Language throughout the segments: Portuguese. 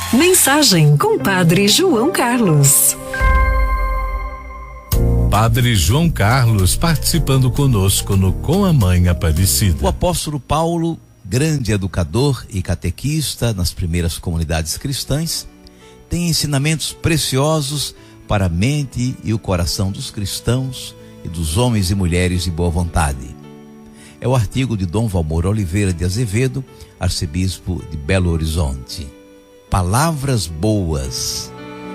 Mensagem com Padre João Carlos. Padre João Carlos participando conosco no Com a Mãe Aparecida. O apóstolo Paulo, grande educador e catequista nas primeiras comunidades cristãs, tem ensinamentos preciosos para a mente e o coração dos cristãos e dos homens e mulheres de boa vontade. É o artigo de Dom Valmor Oliveira de Azevedo, arcebispo de Belo Horizonte. Palavras boas.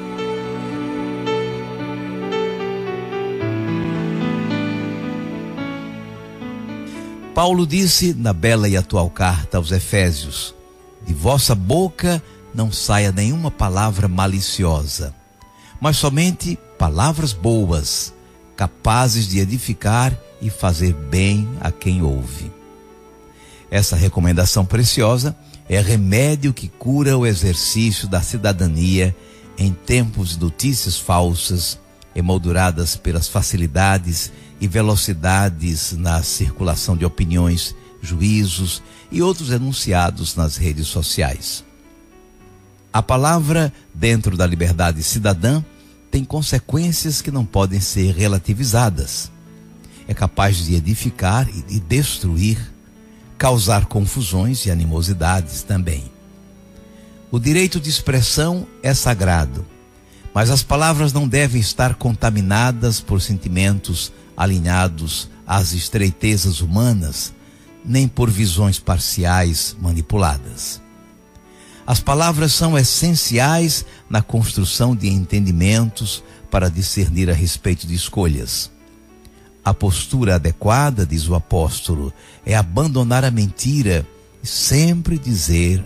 Paulo disse na bela e atual carta aos Efésios: de vossa boca não saia nenhuma palavra maliciosa, mas somente palavras boas, capazes de edificar e fazer bem a quem ouve. Essa recomendação preciosa é remédio que cura o exercício da cidadania em tempos de notícias falsas, emolduradas pelas facilidades e velocidades na circulação de opiniões, juízos e outros enunciados nas redes sociais. A palavra, dentro da liberdade cidadã, tem consequências que não podem ser relativizadas. É capaz de edificar e destruir, causar confusões e animosidades também. O direito de expressão é sagrado, mas as palavras não devem estar contaminadas por sentimentos alinhados às estreitezas humanas, nem por visões parciais manipuladas. As palavras são essenciais na construção de entendimentos para discernir a respeito de escolhas. A postura adequada, diz o apóstolo, é abandonar a mentira e sempre dizer